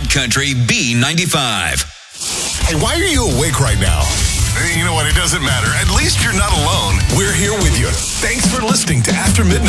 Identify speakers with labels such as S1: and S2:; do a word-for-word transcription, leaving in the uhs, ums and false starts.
S1: Country B ninety-five.
S2: Hey, why are you awake right now? You know what? It doesn't matter. At least you're not alone. We're here with you. Thanks for listening to After Midnight.